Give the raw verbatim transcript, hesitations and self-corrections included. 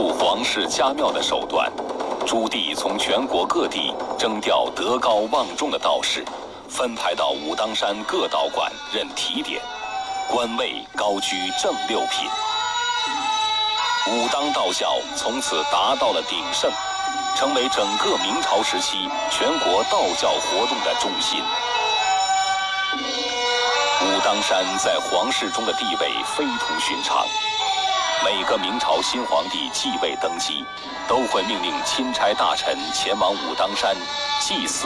促皇室家庙的手段，朱棣从全国各地征调德高望重的道士，分派到武当山各道馆任提点，官位高居正六品。武当道教从此达到了鼎盛，成为整个明朝时期全国道教活动的中心。武当山在皇室中的地位非同寻常，每个明朝新皇帝继位登基，都会命令钦差大臣前往武当山祭祀